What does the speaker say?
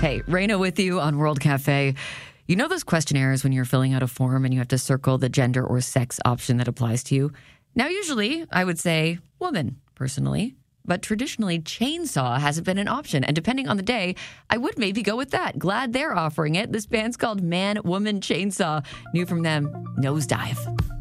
Hey, Raina with you on World Cafe. You know those questionnaires when you're filling out a form and you have to circle the gender or sex option that applies to you? Now, usually I would say woman, personally. But traditionally, chainsaw hasn't been an option. And depending on the day, I would maybe go with that. Glad they're offering it. This band's called Man Woman Chainsaw. New from them, Nosedive.